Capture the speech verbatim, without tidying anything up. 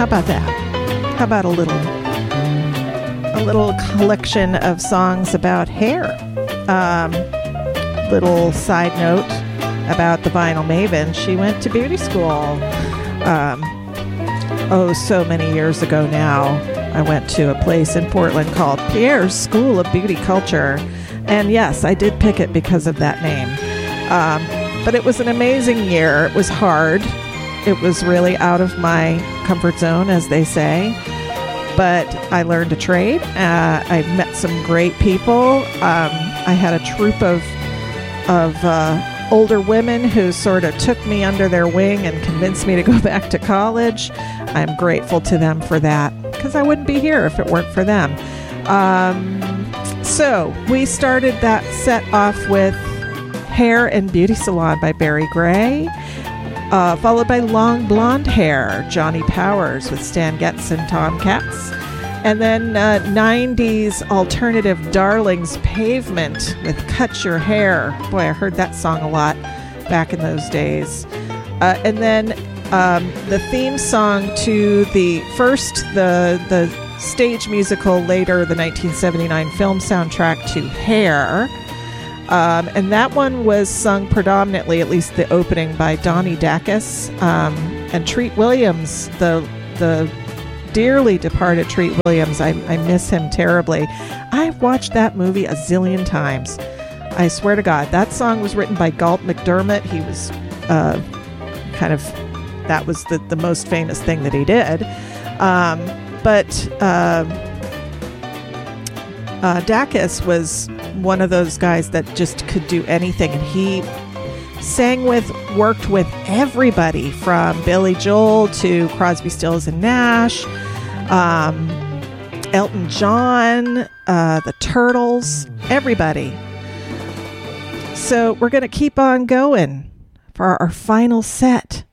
How about that? How about a little a little collection of songs about hair? Um, little side note about the Vinyl Maven. She went to beauty school. Um, oh, so many years ago now. I went to a place in Portland called Pierre's School of Beauty Culture. And yes, I did pick it because of that name. Um, but it was an amazing year. It was hard. It was really out of my comfort zone, as they say. But I learned a trade. Uh, I met some great people. Um, I had a troupe of of uh, older women who sort of took me under their wing and convinced me to go back to college. I'm grateful to them for that, because I wouldn't be here if it weren't for them. Um, so we started that set off with Hair and Beauty Salon by Barry Gray, uh, followed by Long Blonde Hair, Johnny Powers with Stan Getz and Tom Katz. And then uh, nineties alternative darlings, Pavement with Cut Your Hair. Boy, I heard that song a lot back in those days. Uh, and then um, the theme song to the first, the the stage musical, later the nineteen seventy-nine film soundtrack to Hair. Um, and that one was sung predominantly, at least the opening, by Donnie Dacus um, and Treat Williams, the the dearly departed Treat Williams. I, I miss him terribly. I've watched that movie a zillion times. I swear to God. That song was written by Galt McDermott. He was uh, kind of, that was the, the most famous thing that he did. Um, but uh, uh, Dacus was one of those guys that just could do anything. And he sang with, worked with everybody from Billy Joel to Crosby, Stills and Nash, um, Elton John, uh, the Turtles, everybody. So we're going to keep on going for our final set.